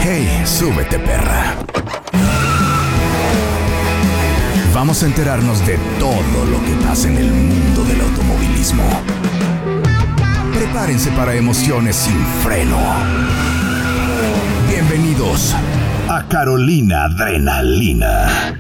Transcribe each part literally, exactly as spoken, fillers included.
Hey, súbete, perra. Vamos a enterarnos de todo lo que pasa en el mundo del automovilismo. Prepárense para emociones sin freno. Bienvenidos a Carolina Adrenalina.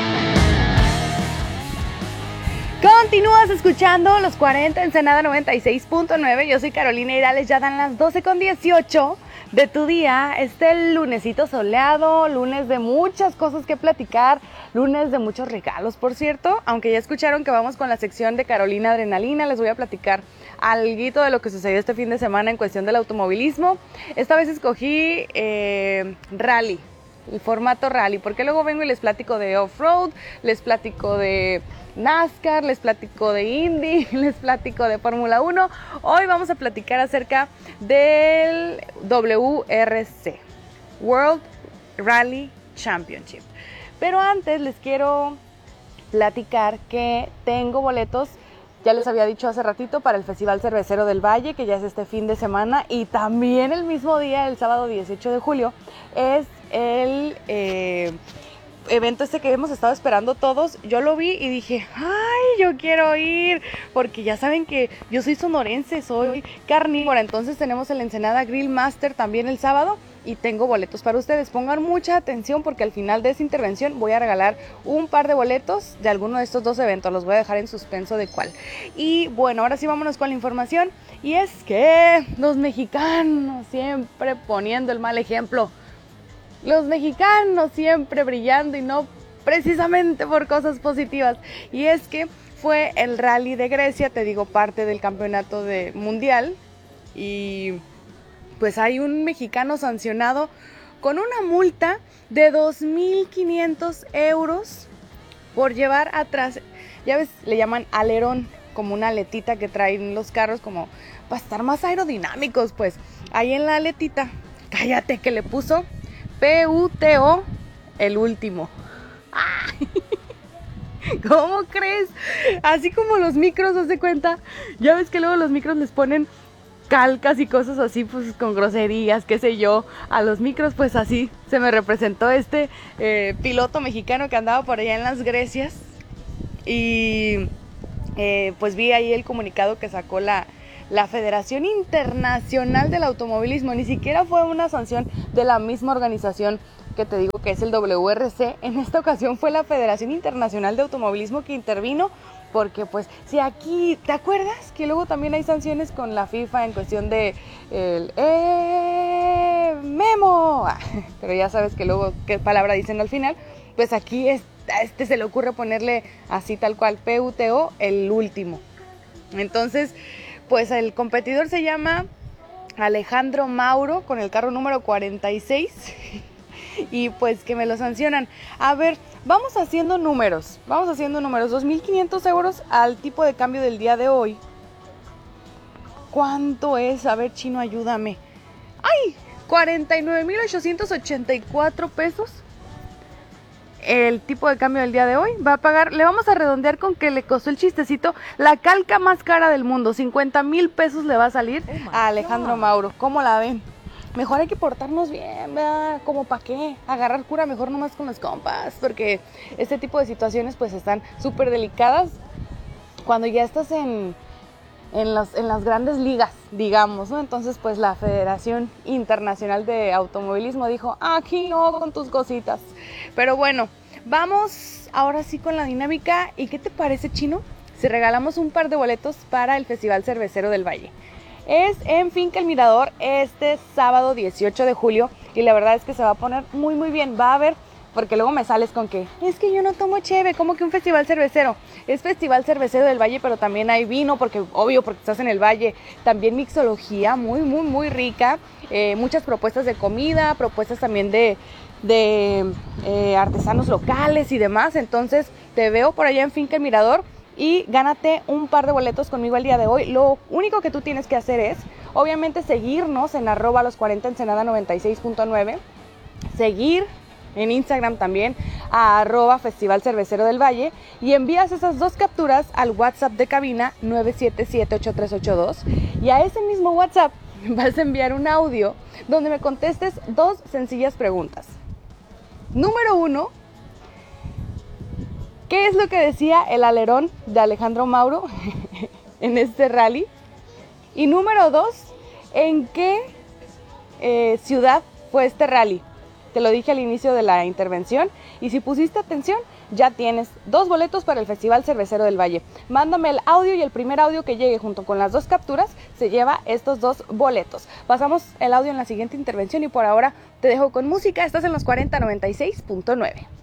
Continúas escuchando Los cuarenta Ensenada noventa y seis punto nueve. Yo soy Carolina Irales, ya dan las doce con dieciocho de tu día. Este lunesito soleado, lunes de muchas cosas que platicar, lunes de muchos regalos, por cierto. Aunque ya escucharon que vamos con la sección de Carolina Adrenalina, les voy a platicar alguito de lo que sucedió este fin de semana en cuestión del automovilismo. Esta vez escogí eh, rally, el formato rally, porque luego vengo y les platico de off-road, les platico de NASCAR, les platico de Indy, les platico de Fórmula uno. Hoy vamos a platicar acerca del W R C, World Rally Championship. Pero antes les quiero platicar que tengo boletos, ya les había dicho hace ratito, para el Festival Cervecero del Valle, que ya es este fin de semana, y también el mismo día, el sábado dieciocho de julio, es el eh, evento este que hemos estado esperando todos. Yo lo vi y dije, ay, yo quiero ir, porque ya saben que yo soy sonorense, soy carnívora, entonces tenemos el Ensenada Grill Master también el sábado, y tengo boletos para ustedes. Pongan mucha atención porque al final de esta intervención voy a regalar un par de boletos de alguno de estos dos eventos. Los voy a dejar en suspenso de cuál. Y bueno, ahora sí vámonos con la información. Y es que los mexicanos siempre poniendo el mal ejemplo. Los mexicanos siempre brillando y no precisamente por cosas positivas. Y es que fue el Rally de Grecia, te digo, parte del campeonato de mundial. Y pues hay un mexicano sancionado con una multa de dos mil quinientos euros por llevar atrás, ya ves, le llaman alerón, como una aletita que traen los carros como para estar más aerodinámicos, pues ahí en la aletita, cállate, que le puso P U T O, el último. ¡Ay! ¿Cómo crees? Así como los micros, haz de cuenta, ya ves que luego los micros les ponen calcas y cosas así, pues con groserías, qué sé yo, a los micros, pues así se me representó este eh, piloto mexicano que andaba por allá en las Grecias. Y eh, pues vi ahí el comunicado que sacó la, la Federación Internacional del Automovilismo. Ni siquiera fue una sanción de la misma organización que te digo que es el W R C. En esta ocasión fue la Federación Internacional de Automovilismo que intervino, porque pues si aquí, ¿te acuerdas? Que luego también hay sanciones con la FIFA en cuestión de el eh, memo, pero ya sabes que luego qué palabra dicen al final. Pues aquí es, a este se le ocurre ponerle así tal cual, P U T O, el último. Entonces, pues el competidor se llama Alejandro Mauro, con el carro número cuarenta y seis. Y pues que me lo sancionan. A ver, vamos haciendo números, vamos haciendo números, dos mil quinientos euros al tipo de cambio del día de hoy. ¿Cuánto es? A ver, Chino, ayúdame. ¡Ay! cuarenta y nueve mil ochocientos ochenta y cuatro pesos. El tipo de cambio del día de hoy va a pagar, le vamos a redondear con que le costó el chistecito, la calca más cara del mundo, cincuenta mil pesos le va a salir oh a Alejandro God. Mauro. ¿Cómo la ven? Mejor hay que portarnos bien, ¿verdad? Como para qué, agarrar cura mejor nomás con los compas, porque este tipo de situaciones pues están súper delicadas cuando ya estás en, en, las, en las grandes ligas, digamos, ¿no? Entonces pues la Federación Internacional de Automovilismo dijo, aquí no con tus cositas. Pero bueno, vamos ahora sí con la dinámica. ¿Y qué te parece, Chino, si regalamos un par de boletos para el Festival Cervecero del Valle? Es en Finca El Mirador este sábado dieciocho de julio y la verdad es que se va a poner muy muy bien. Va a haber, porque luego me sales con que es que yo no tomo cheve, ¿cómo que un festival cervecero? Es Festival Cervecero del Valle, pero también hay vino, porque obvio, porque estás en el valle. También mixología muy muy muy rica, eh, muchas propuestas de comida, propuestas también de, de eh, artesanos locales y demás. Entonces te veo por allá en Finca El Mirador y gánate un par de boletos conmigo el día de hoy. Lo único que tú tienes que hacer es, obviamente, seguirnos en arroba los cuarenta Ensenada noventa y seis punto nueve, seguir en Instagram también a arroba Festival Cervecero del Valle y envías esas dos capturas al WhatsApp de cabina nueve siete siete, ocho tres ocho dos y a ese mismo WhatsApp vas a enviar un audio donde me contestes dos sencillas preguntas. Número uno, ¿qué es lo que decía el alerón de Alejandro Mauro en este rally? Y número dos, ¿en qué eh, ciudad fue este rally? Te lo dije al inicio de la intervención y si pusiste atención, ya tienes dos boletos para el Festival Cervecero del Valle. Mándame el audio y el primer audio que llegue junto con las dos capturas se lleva estos dos boletos. Pasamos el audio en la siguiente intervención y por ahora te dejo con música. Estás en los cuarenta noventa y seis punto nueve.